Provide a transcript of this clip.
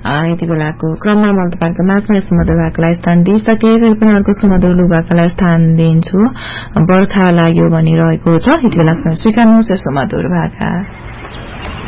यति बेलाको क्रममा म तपाईहरुको माझमा सुमधुर भाकालाई स्थान दिइसके फेरि पनि अर्को सुमधुर भाकालाई स्थान दिन्छु बर्खा लाग्यो भनिरहेको छ यति बेला स्वीकार्नुहोस् सुमधुर भाका